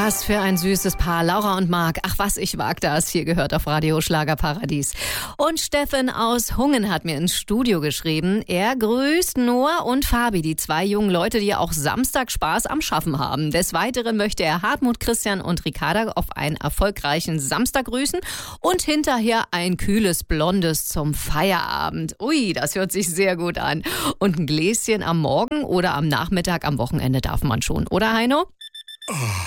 Was für ein süßes Paar, Laura und Marc. Ach, was ich wag das. Hier gehört auf Radio Schlagerparadies. Und Steffen aus Hungen hat mir ins Studio geschrieben. Er grüßt Noah und Fabi, die zwei jungen Leute, die auch Samstag Spaß am Schaffen haben. Des Weiteren möchte er Hartmut, Christian und Ricarda auf einen erfolgreichen Samstag grüßen und hinterher ein kühles Blondes zum Feierabend. Ui, das hört sich sehr gut an. Und ein Gläschen am Morgen oder am Nachmittag am Wochenende darf man schon, oder Heino?